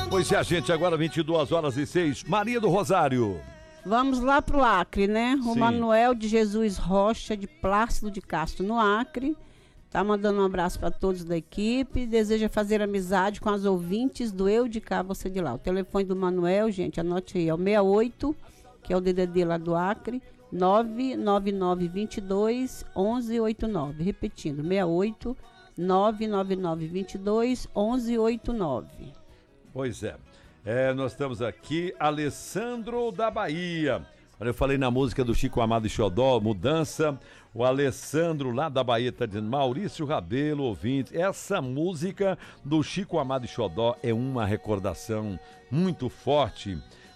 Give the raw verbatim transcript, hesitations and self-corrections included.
Pois é, gente, agora vinte e duas horas e seis. Maria do Rosário. Vamos lá pro Acre, né? O Sim. Manuel de Jesus Rocha, de Plácido de Castro, no Acre. Tá mandando um abraço para todos da equipe. Deseja fazer amizade com as ouvintes do Eu de Cá, Você de Lá. O telefone do Manuel, gente, anote aí, é o sessenta e oito, que é o D D D lá do Acre, nove nove nove dois dois, um um oito nove. Repetindo, sessenta e oito, nove nove nove dois dois, um um oito nove. Pois é. é. Nós estamos aqui, Alessandro da Bahia. Olha, eu falei na música do Chico Amado e Xodó, Mudança. O Alessandro lá da Bahia está dizendo, Maurício Rabelo, ouvinte, essa música do Chico Amado e Xodó é uma recordação muito forte